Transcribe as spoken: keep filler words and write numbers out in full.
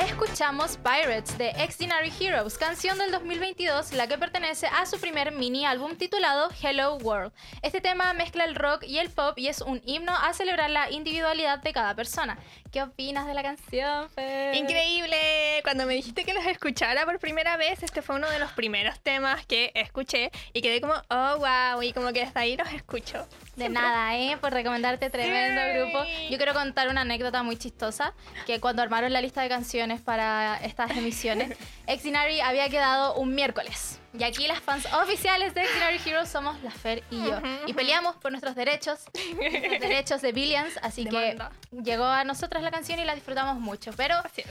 escuchamos Pirates de Extraordinary Heroes, canción del dos mil veintidós, la que pertenece a su primer mini álbum titulado Hello World. Este tema mezcla el rock y el pop y es un himno a celebrar la individualidad de cada persona. ¿Qué opinas de la canción, Fer? Increíble. Cuando me dijiste que los escuchara por primera vez, este fue uno de los primeros temas que escuché y quedé como, oh, wow, y como que desde ahí los escucho. De Siempre. nada, ¿eh? Por recomendarte tremendo Sí. grupo. Yo quiero contar una anécdota muy chistosa, que cuando armaron la lista de canciones para estas emisiones, Extraordinary había quedado un miércoles. Y aquí las fans oficiales de Extraordinary Heroes somos la Fer y yo. Ujú, Y ujú. peleamos por nuestros derechos, nuestros derechos de Billions, así Demanda. que llegó a nosotras la canción y la disfrutamos mucho. Pero Así es.